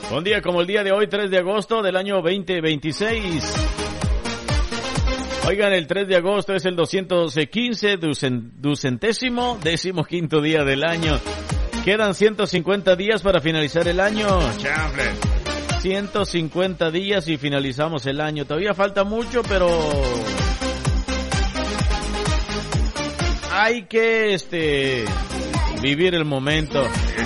Un día como el día de hoy, 3 de agosto del año 2026. Oigan, el 3 de agosto es el 215, decimoquinto día del año. Quedan 150 días para finalizar el año. Chamble. 150 días y finalizamos el año. Todavía falta mucho, pero hay que vivir el momento.